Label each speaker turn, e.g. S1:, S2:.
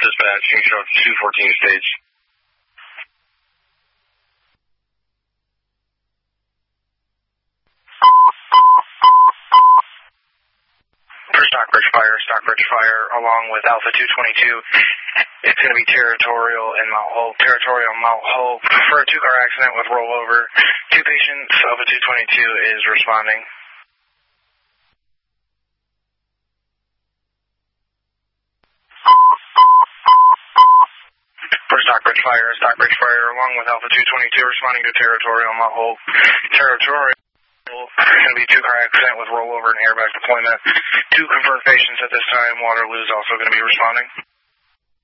S1: dispatch. You can show up to 214 stage. For Stockbridge Fire, along with Alpha 222. It's going to be territorial in Mount Hope. For a two-car accident with rollover. 2 patients, Alpha 222 is responding. For Stockbridge Fire, along with Alpha 222, responding to territorial Mount Hope. Territorial. There's going to be a two-car accident with rollover and airbag deployment. 2 confirmed patients at this time. Waterloo is also going to be responding.